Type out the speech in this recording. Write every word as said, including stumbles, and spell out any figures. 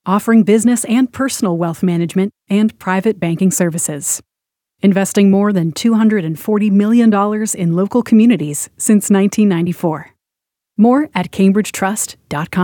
offering business and personal wealth management and private banking services. Investing more than two hundred forty million dollars in local communities since nineteen ninety-four. More at cambridge trust dot com.